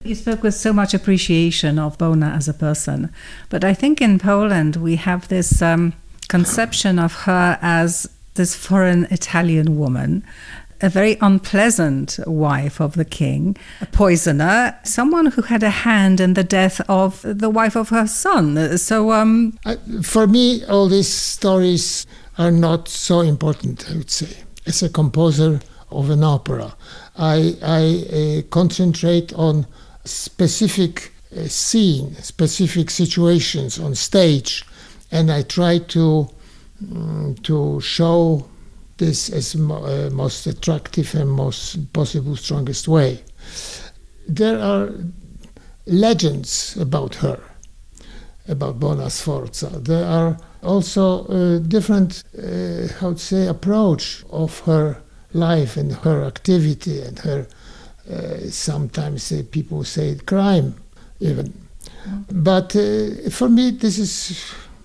You spoke with so much appreciation of Bona as a person, but I think in Poland we have this conception of her as this foreign Italian woman, a very unpleasant wife of the king, a poisoner, someone who had a hand in the death of the wife of her son. So, for me, all these stories are not so important, I would say. As a composer of an opera, I concentrate on specific scene, specific situations on stage, and I try to show this as most attractive and most possible strongest way. There are legends about her, about Bona Sforza. There are also different, approach of her life and her activity and her, sometimes people say crime even. But for me, this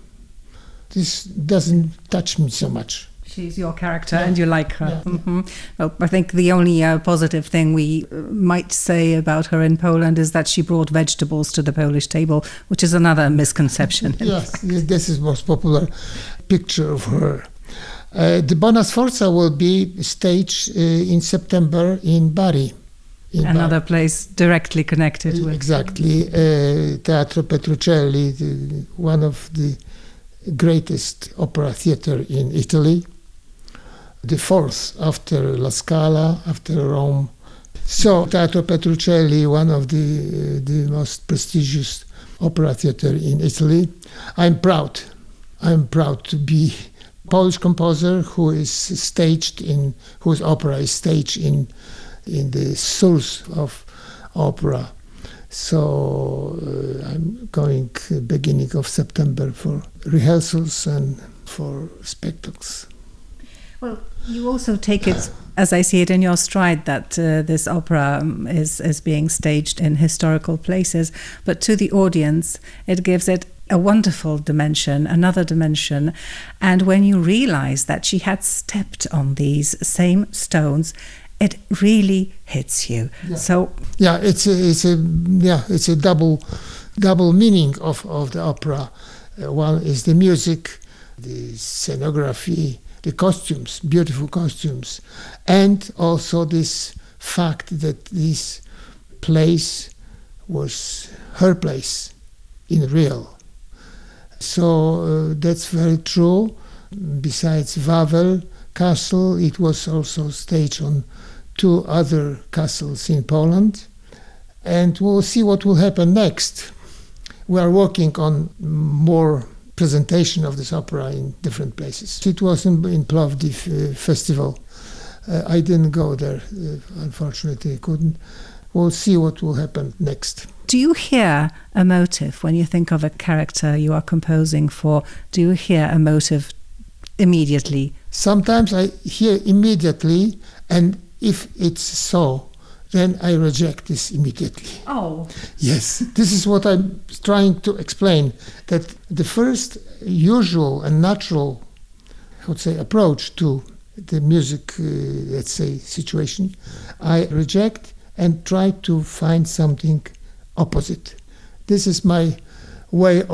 doesn't touch me so much. She's your character and you like her. Yeah. Mm-hmm. Well, I think the only positive thing we might say about her in Poland is that she brought vegetables to the Polish table, which is another misconception. Yes, this is most popular picture of her. The Bona Sforza will be staged in September in Bari. Another place directly connected with. Exactly. Teatro Petruccelli, one of the greatest opera theater in Italy. The fourth after La Scala, after Rome. So Teatro Petruccelli, one of the most prestigious opera theater in Italy. I'm proud to be Polish composer whose opera is staged in the source of opera. So I'm going beginning of September for rehearsals and for spectacles. Well, you also take it, as I see it, in your stride that this opera is being staged in historical places, but to the audience it gives it a wonderful dimension, another dimension. And when you realize that she had stepped on these same stones, it really hits you. Yeah. So it's a double meaning of the opera. One is the music, the scenography, the costumes, beautiful costumes, and also this fact that this place was her place in real. So that's very true. Besides Wawel Castle, it was also staged on 2 other castles in Poland. And we'll see what will happen next. We are working on more presentation of this opera in different places. It was in Plovdiv festival. I didn't go there, unfortunately, I couldn't. We'll see what will happen next. Do you hear a motive when you think of a character you are composing for? Do you hear a motive immediately? Sometimes I hear immediately, and if it's so, then I reject this immediately. Oh. Yes, this is what I'm trying to explain, that the first usual and natural, approach to the music, situation, I reject and try to find something opposite. This is my way